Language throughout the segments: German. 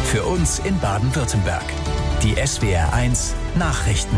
Für uns in Baden-Württemberg. Die SWR1 Nachrichten.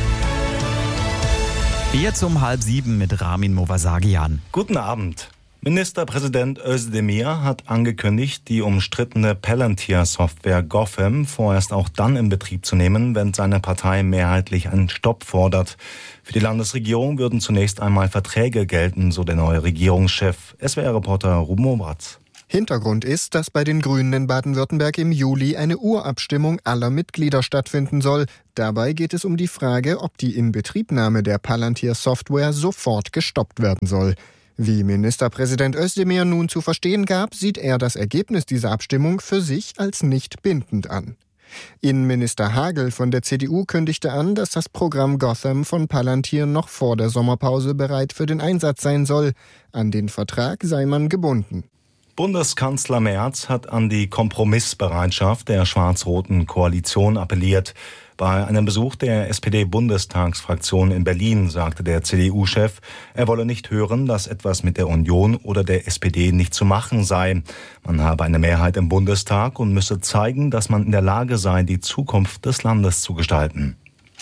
Jetzt um 6:30 mit Ramin Movasagian. Guten Abend. Ministerpräsident Özdemir hat angekündigt, die umstrittene Palantir-Software Gotham vorerst auch dann in Betrieb zu nehmen, wenn seine Partei mehrheitlich einen Stopp fordert. Für die Landesregierung würden zunächst einmal Verträge gelten, so der neue Regierungschef. SWR-Reporter Ruben Obratz. Hintergrund ist, dass bei den Grünen in Baden-Württemberg im Juli eine Urabstimmung aller Mitglieder stattfinden soll. Dabei geht es um die Frage, ob die Inbetriebnahme der Palantir-Software sofort gestoppt werden soll. Wie Ministerpräsident Özdemir nun zu verstehen gab, sieht er das Ergebnis dieser Abstimmung für sich als nicht bindend an. Innenminister Hagel von der CDU kündigte an, dass das Programm Gotham von Palantir noch vor der Sommerpause bereit für den Einsatz sein soll. An den Vertrag sei man gebunden. Bundeskanzler Merz hat an die Kompromissbereitschaft der schwarz-roten Koalition appelliert. Bei einem Besuch der SPD-Bundestagsfraktion in Berlin sagte der CDU-Chef, er wolle nicht hören, dass etwas mit der Union oder der SPD nicht zu machen sei. Man habe eine Mehrheit im Bundestag und müsse zeigen, dass man in der Lage sei, die Zukunft des Landes zu gestalten.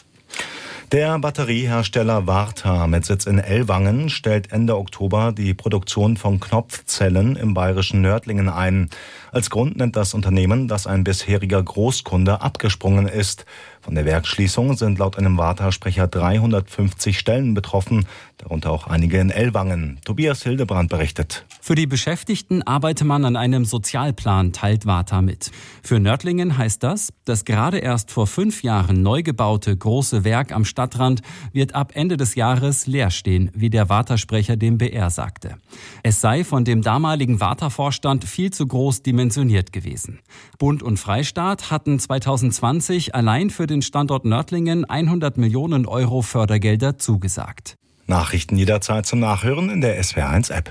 Der Batteriehersteller Varta mit Sitz in Ellwangen stellt Ende Oktober die Produktion von Knopfzellen im bayerischen Nördlingen ein. Als Grund nennt das Unternehmen, dass ein bisheriger Großkunde abgesprungen ist. Von der Werksschließung sind laut einem Varta-Sprecher 350 Stellen betroffen, darunter auch einige in Ellwangen. Tobias Hildebrand berichtet. Für die Beschäftigten arbeite man an einem Sozialplan, teilt Varta mit. Für Nördlingen heißt das gerade erst vor 5 Jahren neu gebaute große Werk am Stadtrand wird ab Ende des Jahres leer stehen, wie der Varta-Sprecher dem BR sagte. Es sei von dem damaligen Varta-Vorstand viel zu groß dimensioniert gewesen. Bund und Freistaat hatten 2020 allein für den Standort Nördlingen 100 Millionen Euro Fördergelder zugesagt. Nachrichten jederzeit zum Nachhören in der SWR1-App.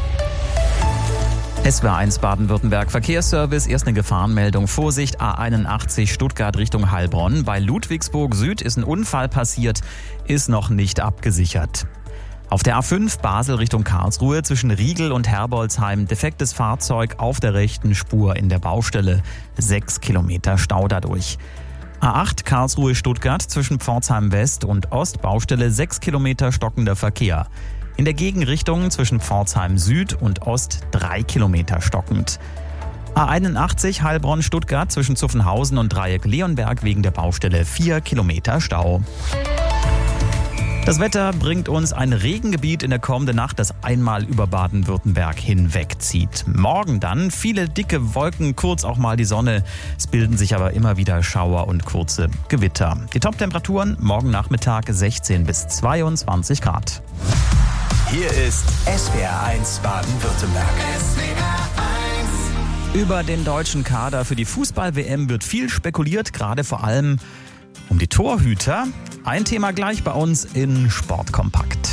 SWR1 Baden-Württemberg Verkehrsservice, erst eine Gefahrenmeldung. Vorsicht, A81 Stuttgart Richtung Heilbronn. Bei Ludwigsburg Süd ist ein Unfall passiert, ist noch nicht abgesichert. Auf der A5 Basel Richtung Karlsruhe zwischen Riegel und Herbolzheim defektes Fahrzeug auf der rechten Spur in der Baustelle. 6 Kilometer Stau dadurch. A8 Karlsruhe-Stuttgart zwischen Pforzheim West und Ost Baustelle 6 Kilometer stockender Verkehr. In der Gegenrichtung zwischen Pforzheim Süd und Ost 3 Kilometer stockend. A81 Heilbronn-Stuttgart zwischen Zuffenhausen und Dreieck Leonberg wegen der Baustelle 4 Kilometer Stau. Das Wetter bringt uns ein Regengebiet in der kommenden Nacht, das einmal über Baden-Württemberg hinwegzieht. Morgen dann viele dicke Wolken, kurz auch mal die Sonne. Es bilden sich aber immer wieder Schauer und kurze Gewitter. Die Top-Temperaturen morgen Nachmittag 16 bis 22 Grad. Hier ist SWR1 Baden-Württemberg. Über den deutschen Kader für die Fußball-WM wird viel spekuliert, gerade vor allem um die Torhüter. Ein Thema gleich bei uns in Sportkompakt.